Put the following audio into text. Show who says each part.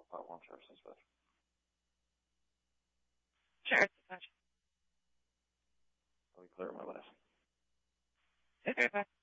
Speaker 1: part 1 first, is better.
Speaker 2: Sure.
Speaker 1: Are we clear on my last?
Speaker 2: Okay, bye.